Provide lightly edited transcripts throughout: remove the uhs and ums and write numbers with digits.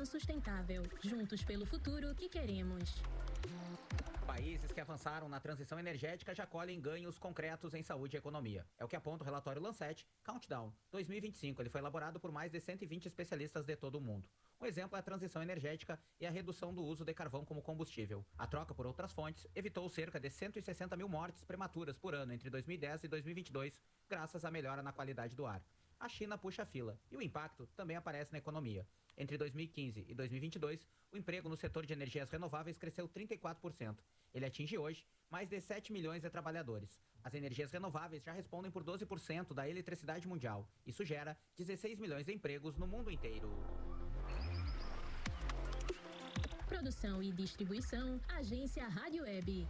Manhã Sustentável. Juntos pelo futuro que queremos. Países que avançaram na transição energética já colhem ganhos concretos em saúde e economia. É o que aponta o relatório Lancet Countdown 2025. Ele foi elaborado por mais de 120 especialistas de todo o mundo. Um exemplo é a transição energética e a redução do uso de carvão como combustível. A troca por outras fontes evitou cerca de 160 mil mortes prematuras por ano entre 2010 e 2022, graças à melhora na qualidade do ar. A China puxa a fila e o impacto também aparece na economia. Entre 2015 e 2022, o emprego no setor de energias renováveis cresceu 34%. Ele atinge hoje mais de 7 milhões de trabalhadores. As energias renováveis já respondem por 12% da eletricidade mundial. Isso gera 16 milhões de empregos no mundo inteiro. Produção e distribuição, Agência Rádio Web.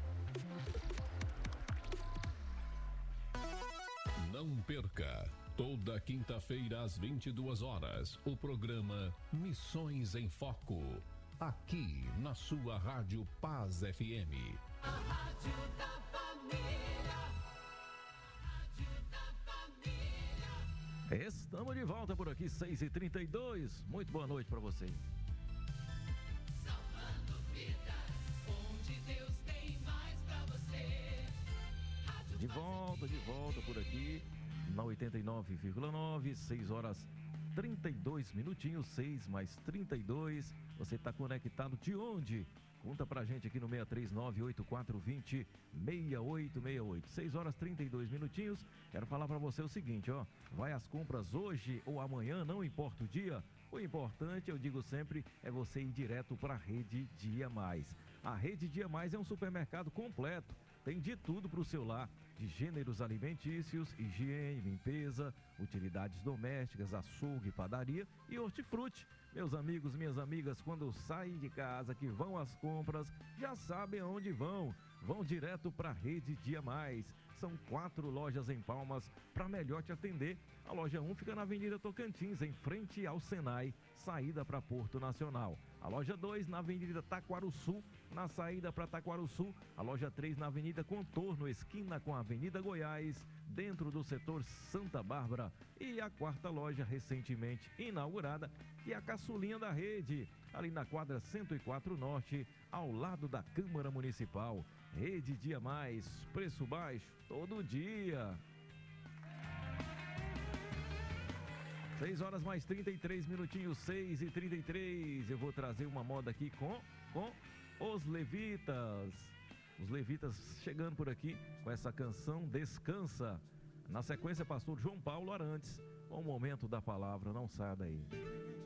Não perca, toda quinta-feira às 22 horas, o programa Missões em Foco. Aqui na sua Rádio Paz FM. A Rádio da Família. Rádio da Família. Estamos de volta por aqui, 6h32. Muito boa noite para vocês. Salvando vidas, onde Deus tem mais para você. De volta por aqui, na 89,9, 6 horas 32 minutinhos, 6 mais 32. Você está conectado de onde? Conta pra gente aqui no 639-8420-6868. 6 horas 32 minutinhos. Quero falar pra você o seguinte, ó. Vai às compras hoje ou amanhã, não importa o dia. O importante, eu digo sempre, é você ir direto pra Rede Dia Mais. A Rede Dia Mais é um supermercado completo. Tem de tudo para o seu lar, de gêneros alimentícios, higiene, limpeza, utilidades domésticas, açougue, padaria e hortifruti. Meus amigos, minhas amigas, quando saem de casa, que vão às compras, já sabem aonde vão. Vão direto para a Rede Dia Mais. São 4 lojas em Palmas para melhor te atender. A loja 1 fica na Avenida Tocantins, em frente ao Senai, saída para Porto Nacional. A loja 2 na Avenida Taquaruçu, na saída para Taquaruçu. A loja 3 na Avenida Contorno, esquina com a Avenida Goiás, dentro do setor Santa Bárbara. E a 4ª loja recentemente inaugurada, que é a caçulinha da rede, ali na quadra 104 Norte, ao lado da Câmara Municipal. Rede Dia Mais, preço baixo todo dia. 6 horas mais 33 minutinhos, 6h33. Eu vou trazer uma moda aqui com os Levitas. Os Levitas chegando por aqui com essa canção Descansa. Na sequência, pastor João Paulo Arantes. Com o momento da palavra, não saia daí.